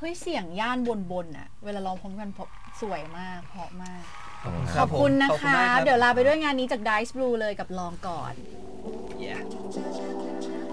ฮ้ยเสียงย่านบนๆอ่ะเวลาร้องพร้อมกันสวยมากเพราะมากขอบคุณนะคะเดี๋ยวลาไปด้วยงานนี้จาก Dice Blue เลยกับลองก่อน Yeah